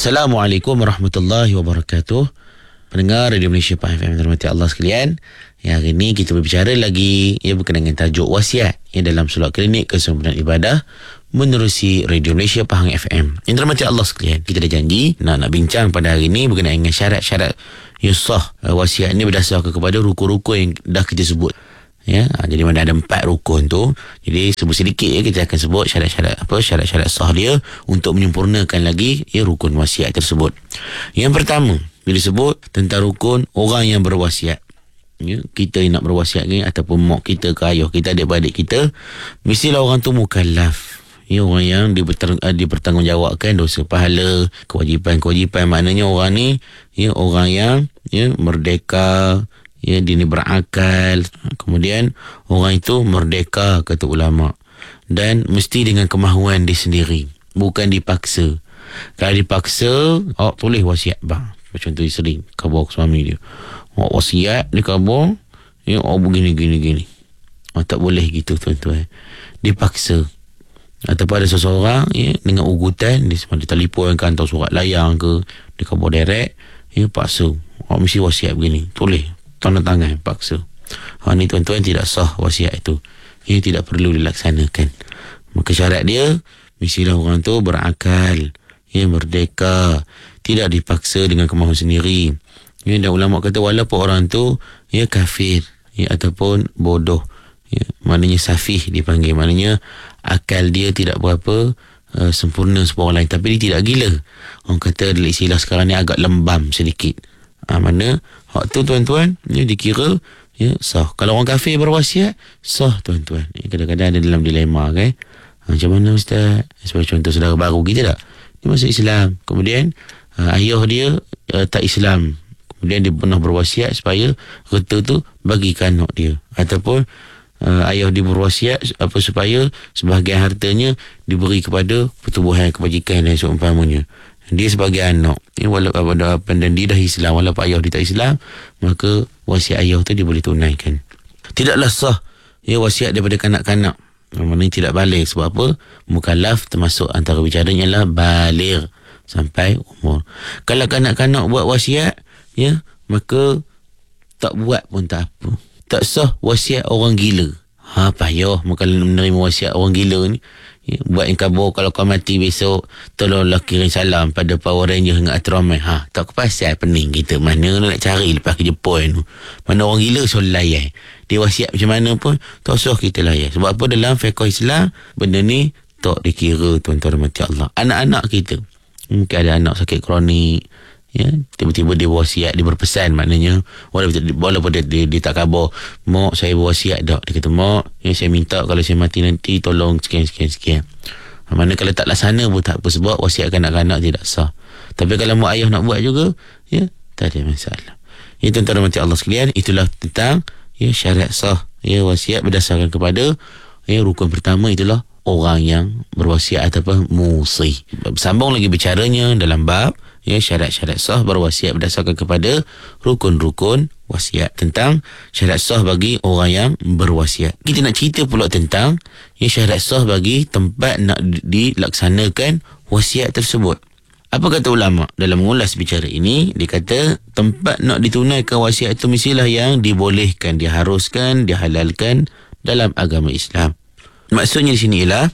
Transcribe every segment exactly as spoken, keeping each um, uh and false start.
Assalamualaikum warahmatullahi wabarakatuh. Pendengar Radio Malaysia Pahang F M yang dirahmati Allah sekalian, ya, hari ini kita berbicara lagi ya berkenaan dengan tajuk wasiat ya, dalam solat klinik kesempurnaan ibadah menerusi Radio Malaysia Pahang F M. Yang dirahmati Allah sekalian, kita dah janji nak nak bincang pada hari ini berkenaan dengan syarat-syarat yusah wasiat ini berdasarkan kepada rukun-rukun yang dah kita sebut. Ya, jadi mana ada empat rukun tu. Jadi sebut sedikit ya, kita akan sebut syarat-syarat apa syarat-syarat sah dia untuk menyempurnakan lagi ya rukun wasiat tersebut. Yang pertama, bila sebut tentang rukun orang yang berwasiat. Ya, kita yang nak berwasiat ni ataupun mak kita ke ayah kita, adik-beradik kita, mestilah orang tu mukallaf. Ya, orang yang dibertang, dipertanggungjawabkan dosa pahala, kewajipan-kewajipan. Maknanya orang ni ya orang yang ya merdeka, ya, dia ni berakal. Kemudian orang itu merdeka, kata ulama, dan mesti dengan kemahuan dia sendiri, bukan dipaksa. Kalau dipaksa, awak tulis wasiat bang, macam tu isteri khabar suami dia, awak wasiat dia khabar ya, awak begini gini gini. Awak tak boleh gitu tuan-tuan, dipaksa. Ataupun ada seseorang ya, dengan ugutan dia, dia telefon ke, hantar surat layang ke, dia khabar direct ya, paksa awak mesti wasiat begini, tulis tanda tangan, paksa. Ha, ni tuan-tuan tidak sah wasiat itu. Ia tidak perlu dilaksanakan. Maka syarat dia, mestilah orang tu berakal, ya, merdeka, tidak dipaksa dengan kemahuan sendiri. Ya, dan ulama kata walaupun orang tu ya kafir ya, ataupun bodoh, ya, maknanya safih dipanggil, maknanya akal dia tidak berapa uh, sempurna seperti orang lain, tapi dia tidak gila. Orang kata dalam istilah sekarang ni agak lembam sedikit. Ha, mana hak tu tuan-tuan ya, dikira ya, sah. Kalau orang kafir berwasiat, sah tuan-tuan. Ya, kadang-kadang ada dalam dilema kan. Ha, macam mana ustaz? Sebagai contoh saudara baru kita tak, dia masuk Islam, kemudian uh, ayah dia uh, tak Islam, kemudian dia pernah berwasiat supaya harta tu bagikan anak dia, ataupun uh, ayah dia berwasiat apa supaya sebahagian hartanya diberi kepada pertubuhan kebajikan dan seumpamanya. Dia sebagai anak ya, walaupun dan dia dah Islam, walaupun ayah dia tak Islam, maka wasiat ayah tu dia boleh tunaikan. Tidaklah sah ya wasiat daripada kanak-kanak, maknanya tidak baligh. Sebab apa? Mukallaf termasuk antara bicaranya adalah baligh sampai umur. Kalau kanak-kanak buat wasiat ya, maka tak buat pun tak apa. Tak sah wasiat orang gila. Ha, payah maka menerima wasiat orang gila ni. Ya, buat yang kabur, kalau kau mati besok tolonglah kirim salam pada Power Ranger dengan Ultraman. Ha, tak kepasal pening kita. Mana nak cari lepas kerja point tu. Mana orang gila so layan. Dia wasiat macam mana pun tak usah kita layan. Sebab apa? Dalam fiqh Islam benda ni tak dikira tuan-tuan rahmati Allah. Anak-anak kita mungkin ada anak sakit kronik ya, tiba-tiba dia berwasiat, dia berpesan, maknanya walaupun, walaupun dia, dia, dia tak khabar, mak saya berwasiat dah, dia kata mak ya, saya minta kalau saya mati nanti tolong sekian-sekian-sekian. Mana kalau tak laksana pun tak apa, sebab wasiat kanak-kanak tidak sah. Tapi kalau mak ayah nak buat juga ya, tak ada masalah. Ya, tuan-tuan rahmati Allah sekalian, itulah tentang ya syarat sah ya wasiat berdasarkan kepada ya rukun pertama, itulah orang yang berwasiat ataupun musi. Sambung lagi bicaranya dalam bab ya syarat-syarat sah berwasiat berdasarkan kepada rukun-rukun wasiat, tentang syarat sah bagi orang yang berwasiat. Kita nak cerita pula tentang ya syarat sah bagi tempat nak dilaksanakan wasiat tersebut. Apa kata ulama dalam mengulas bicara ini? Dia kata tempat nak ditunaikan wasiat itu mestilah yang dibolehkan, diharuskan, dihalalkan dalam agama Islam. Maksudnya di sini ialah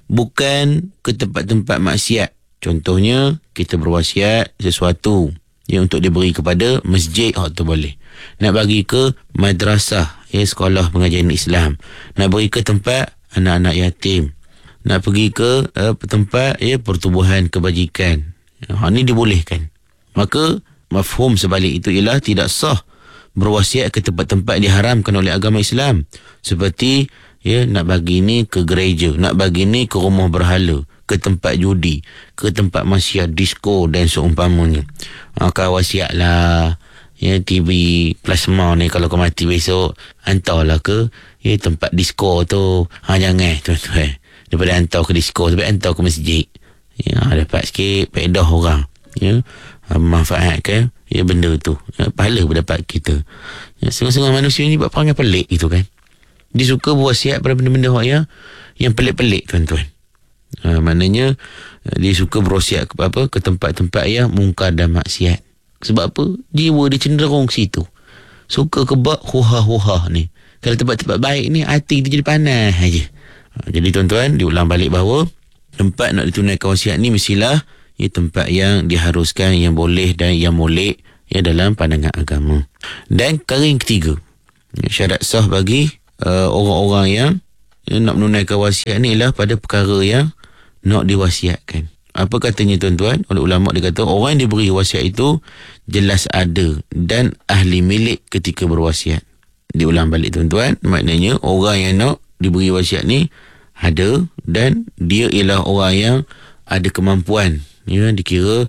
bukan ke tempat-tempat maksiat. Contohnya kita berwasiat sesuatu ya untuk diberi kepada masjid, oh, tu boleh. Nak bagi ke madrasah ya, sekolah pengajian Islam, nak beri ke tempat anak-anak yatim, nak pergi ke uh, tempat ya pertubuhan kebajikan, ha, ni dibolehkan. Maka mafhum sebalik itu ialah tidak sah berwasiat ke tempat-tempat diharamkan oleh agama Islam, seperti ya nak bagi ni ke gereja, nak bagi ni ke rumah berhala, ke tempat judi, ke tempat maksiat, disko dan seumpamanya. Maka wasiatlah ya T V plasma ni kalau kau mati besok hantarlah ke ya tempat disko tu. Ha, jangan tuan-tuan, daripada hantar ke disko sampai hantar ke masjid ya, dapat sikit faedah orang ya, manfaatkan ya benda tu ya, pahala berdapat kita ya. Setengah-setengah manusia ni buat perangai pelik gitu kan. Dia suka berwasiat pada benda-benda yang yang pelik-pelik tuan-tuan. Ha, maknanya Dia suka berwasiat ke apa ke tempat-tempat yang mungkar dan maksiat. Sebab apa? Jiwa dia cenderung situ. Suka kebak huha-huha ni. Kalau tempat-tempat baik ni, hati dia jadi panas aja. Jadi tuan-tuan, diulang balik bahawa tempat nak ditunaikan wasiat ni mestilah ia tempat yang diharuskan, yang boleh dan yang molek ya dalam pandangan agama. Dan perkara yang ketiga, syarat sah bagi uh, orang-orang yang ya, nak menunaikan wasiat ni ialah pada perkara yang nak diwasiatkan. Apa katanya tuan-tuan? Oleh ulama' dia kata orang yang diberi wasiat itu jelas ada dan ahli milik ketika berwasiat. Diulang balik tuan-tuan, maknanya orang yang nak diberi wasiat ni ada dan dia ialah orang yang ada kemampuan, ya, dikira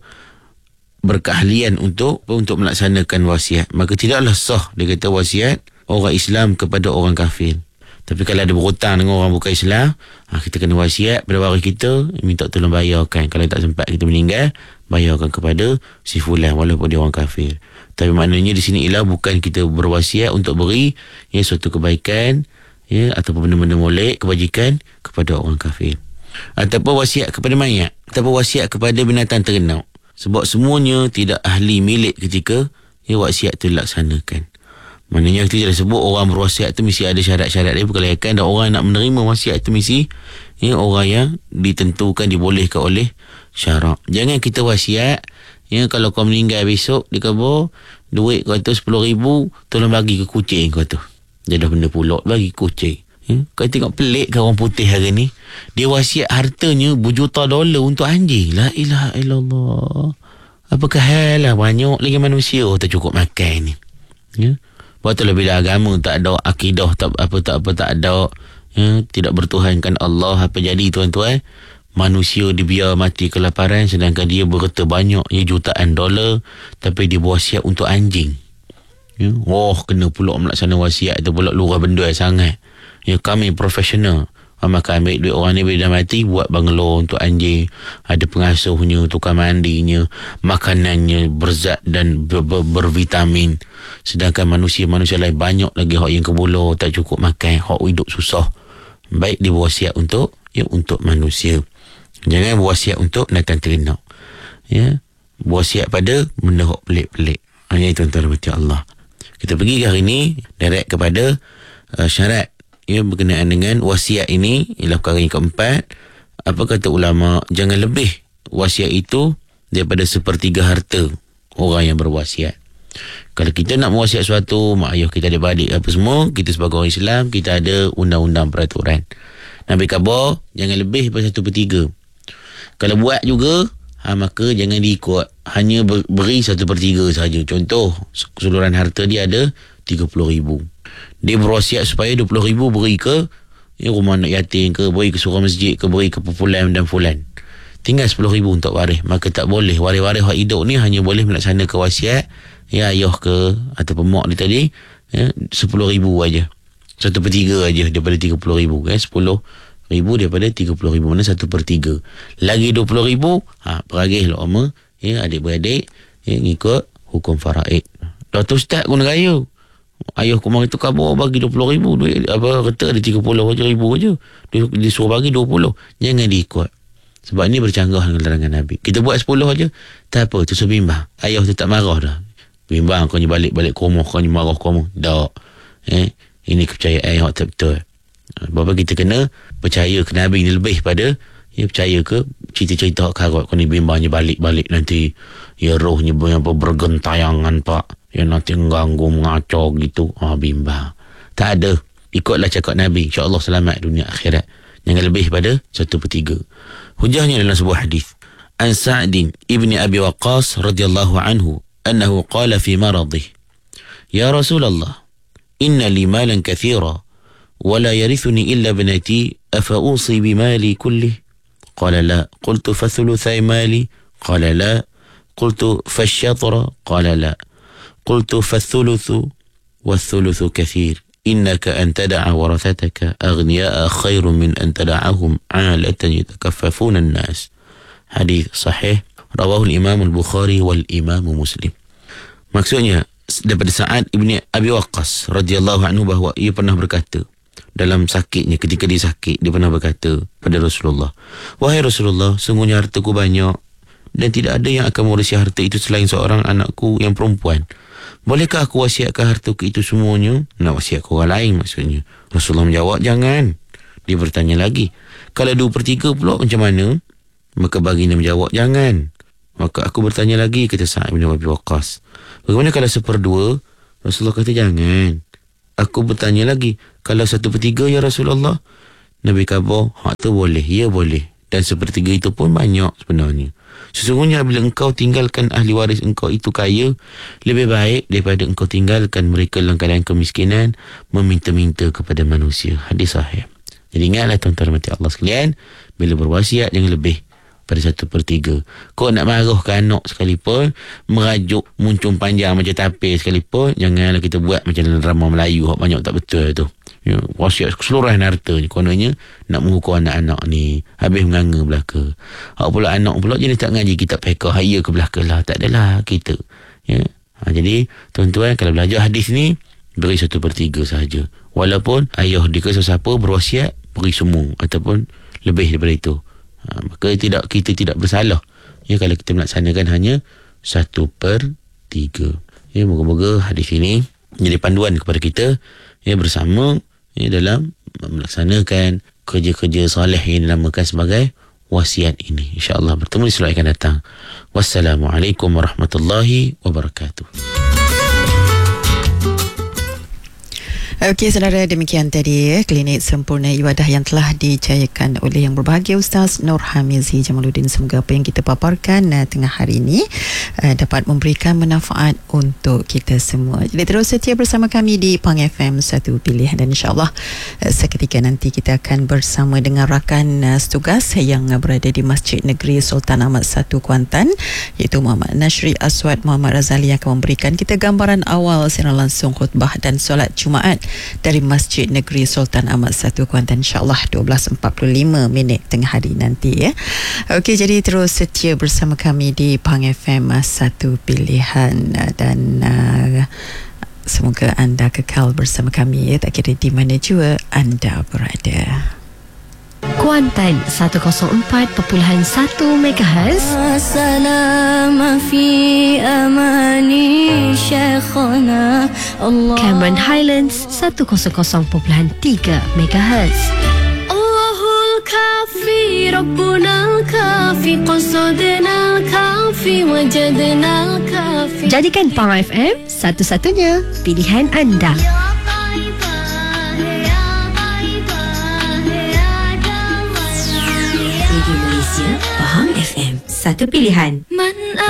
berkeahlian untuk untuk melaksanakan wasiat. Maka tidaklah sah dia kata wasiat orang Islam kepada orang kafir. Tapi kalau ada berhutang dengan orang bukan Islam, ha, kita kena wasiat pada waris kita, minta tolong bayarkan. Kalau tak sempat kita meninggal, bayarkan kepada si fulan walaupun dia orang kafir. Tapi maknanya di sini ialah bukan kita berwasiat untuk beri ya suatu kebaikan ya ataupun benda-benda molek, kebajikan kepada orang kafir. Ataupun wasiat kepada mayat, ataupun wasiat kepada binatang ternak. Sebab semuanya tidak ahli milik ketika ya wasiat itu dilaksanakan. Maknanya kita dah sebut orang berwasiat tu mesti ada syarat-syarat dia berkelayakan, dan orang nak menerima wasiat tu mesti ya, orang yang ditentukan, dibolehkan oleh syarak. Jangan kita wasiat ya kalau kau meninggal besok di kubur, duit kau tu sepuluh ribu tolong bagi ke kucing kau tu. Dia dah benda pulak bagi kucing. Ya, kau tengok pelik ke orang putih hari ni, dia wasiat hartanya berjuta dolar untuk anjing. La ilaha illallah. Apakah hal lah, banyak lagi manusia tak cukup makan ni. Ya. Betul bila agama tak ada, akidah tak apa tak apa tak ada, ya, tidak bertuhankan Allah, apa jadi tuan-tuan? Manusia dibiar mati kelaparan sedangkan dia berharta banyak, ya, jutaan dolar, tapi dia berwasiat untuk anjing. Ya, oh kena pula melaksana wasiat tu pula lurah benda sangat. Ya, kami profesional. Maka ambil duit orang ni bila dah mati, buat banglo untuk anjing, ada pengasuhnya, tukang mandinya, makanannya berzat dan ber- ber- bervitamin. Sedangkan manusia-manusia lain banyak lagi hak yang kebolo, tak cukup makan, hak hidup susah. Baik dia berwasiat untuk ya untuk manusia. Jangan berwasiat untuk binatang ternak. Ya, berwasiat pada benda hak pelik-pelik. Hanya itu tuan-tuan berkati Allah. Kita pergi hari ini direct kepada uh, syarat ya berkenaan dengan wasiat ini, ialah perkara yang keempat. Apa kata ulama? Jangan lebih wasiat itu daripada sepertiga harta orang yang berwasiat. Kalau kita nak mewasiat sesuatu, mak ayah kita, adik-beradik apa semua, kita sebagai orang Islam, kita ada undang-undang peraturan. Nabi khabar jangan lebih daripada satu per tiga. Kalau buat juga, ha, maka jangan diikut, hanya beri satu per tiga saja. Contoh, keseluruhan harta dia ada tiga puluh ribu. Dia berwasiat supaya dua puluh ribu beri ke ya, rumah anak yatim ke, beri ke surau masjid ke, beri ke fulan dan fulan. Tinggal sepuluh ribu untuk waris. Maka tak boleh. Waris-waris hak hidup ni hanya boleh melaksanakan wasiat ya ayah ke ataupun mak ni tadi ya, sepuluh ribu aja. Satu per tiga aja daripada tiga puluh ribu. Ya, sepuluh ribu daripada tiga puluh ribu. Mana satu per tiga. Lagi dua puluh ribu, ha, peragih lah oma ya, adik-beradik ya, ngikut hukum faraid. Dato' Ustaz guna raya, ayah kemarin tu khabar bagi dua puluh ribu, duit apa kata ada tiga puluh ribu aja, dia, dia suruh bagi dua puluh. Jangan diikut, sebab ni bercanggah dengan larangan Nabi. Kita buat sepuluh aja tak apa, tu sebimbang, ayah tu tak marah dah. Bimbang kau ni balik-balik ke rumah, kau ni marah ke rumah tak eh, ini kepercayaan yang tak betul. Sebab kita kena percaya ke Nabi ni lebih pada ya, percaya ke cerita-cerita hak karat. Kau ni bimbangnya balik-balik nanti ya rohnya apa bergentayangan pak, ya nanti mengganggu mengacau gitu. Ah, bimbang. Tak ada. Ikutlah cakap Nabi, insya-Allah selamat dunia akhirat. Jangan lebih pada satu per tiga. Hujahnya dalam sebuah hadis. An Sa'd ibn Abi Waqqas radhiyallahu anhu annahu qala fi maradih, ya Rasulullah, inna li malan kathira wa la yarithuni illa ibnati, afa usi bimali kullih? Qala la. Qultu fa thuluthai mali? Qala la. Qultu fa syatra? Qala la. قلت فالثلث والثلث كثير إنك أن تدع ورثتك أغنياء خير من أن تدعهم عالة يتكففون الناس. Hadis sahih rawahu al-Imam al-Bukhari wal Imam Muslim. Maksudnya daripada Sa'ad ibn Abi Waqqas radhiyallahu anhu bahawa ia pernah berkata, dalam sakitnya, ketika dia sakit, dia pernah berkata pada Rasulullah, wahai Rasulullah, sungguhnya hartaku banyak dan tidak ada yang akan mengurus harta itu selain seorang anakku yang perempuan. Bolehkah aku wasiatkan hartaku itu semuanya? Nak wasiat ke orang lain maksudnya. Rasulullah menjawab, jangan. Dia bertanya lagi, kalau dua per tiga pula macam mana? Maka baginda menjawab, jangan. Maka aku bertanya lagi, kata Sa'ad bin Abi Waqqas, bagaimana kalau seperdua? Rasulullah kata, jangan. Aku bertanya lagi, kalau satu per tiga ya Rasulullah? Nabi khabar, hak tu boleh, ya boleh. Dan sepertiga itu pun banyak sebenarnya. Sesungguhnya bila engkau tinggalkan ahli waris engkau itu kaya, lebih baik daripada engkau tinggalkan mereka dalam keadaan kemiskinan, meminta-minta kepada manusia. Hadis sahih. Jadi ingatlah tuan-tuan mati Allah sekalian, bila berwasiat jangan lebih pada satu per tiga. Kau nak marah ke anak sekalipun, merajuk muncung panjang macam tapir sekalipun, janganlah kita buat macam dalam drama Melayu hak banyak tak betul tu. Ya, wasiat keseluruhan harta ni kononnya nak menghukum anak-anak ni, habis menganga belaka. Hak pula anak pula jenis tak ngaji kitab fiqh, haya ke belaka lah, tak adalah kita. Ya. Ha, jadi tuan-tuan kalau belajar hadis ni, beri satu per tiga sahaja. Walaupun ayah dia ke sesiapa berwasiat, beri semua ataupun lebih daripada itu. Ha, maka tidak, kita tidak bersalah ya kalau kita melaksanakan hanya satu per tiga. Ya, moga-moga hadis ini menjadi panduan kepada kita ya bersama ya dalam melaksanakan kerja-kerja soleh yang dinamakan sebagai wasiat ini. InsyaAllah bertemu di slot akan datang. Wassalamualaikum warahmatullahi wabarakatuh. Okey saudara, demikian tadi eh, klinik sempurna ibadah yang telah dijayakan oleh yang berbahagia Ustaz Nur Hamizi Jamaluddin. Semoga apa yang kita paparkan uh, tengah hari ini uh, dapat memberikan manfaat untuk kita semua. Jadi terus setia bersama kami di Pang F M Satu Pilihan, dan insyaAllah uh, seketika nanti kita akan bersama dengan rakan uh, setugas yang uh, berada di Masjid Negeri Sultan Ahmad satu Kuantan, iaitu Muhammad Nashri Aswad Muhammad Razali, yang akan memberikan kita gambaran awal siaran langsung khutbah dan solat Jumaat dari Masjid Negeri Sultan Ahmad satu Kuantan, insyaAllah dua belas empat puluh lima minit tengah hari nanti ya. Okey, jadi terus setia bersama kami di Pang F M Satu Pilihan, dan uh, semoga anda kekal bersama kami ya, tak kira di mana jua anda berada. Kuantan seratus empat perpuluhan satu megahertz. Salam fi amani syekhana Allah. Cameron Highlands seratus perpuluhan tiga megahertz. Allahul kafi Rabbuna kafi qasadna kafi wajadna kafi. Jadikan Pang F M satu-satunya pilihan anda. Pahang F M, satu pilihan. Man